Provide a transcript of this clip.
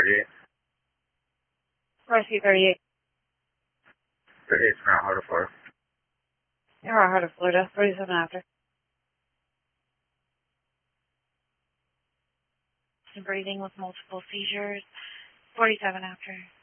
38. Rescue 38. 38's Mount Heart of Florida. You're Heart of Florida. 47 after. Breathing with multiple seizures. 47 after.